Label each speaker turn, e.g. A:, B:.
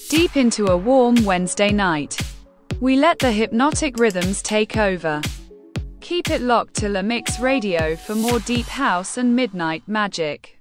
A: deep into a warm Wednesday night. We let the hypnotic rhythms take over. Keep it locked to La Mix Radio for more deep house and midnight magic.